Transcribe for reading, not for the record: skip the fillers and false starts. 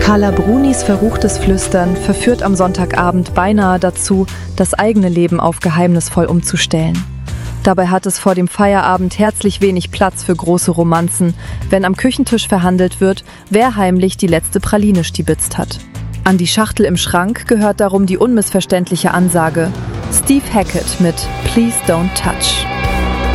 Carla Brunis verruchtes Flüstern verführt am Sonntagabend beinahe dazu, das eigene Leben auf geheimnisvoll umzustellen. Dabei hat es vor dem Feierabend herzlich wenig Platz für große Romanzen, wenn am Küchentisch verhandelt wird, wer heimlich die letzte Praline stibitzt hat. An die Schachtel im Schrank gehört darum die unmissverständliche Ansage: Steve Hackett mit Please Don't Touch.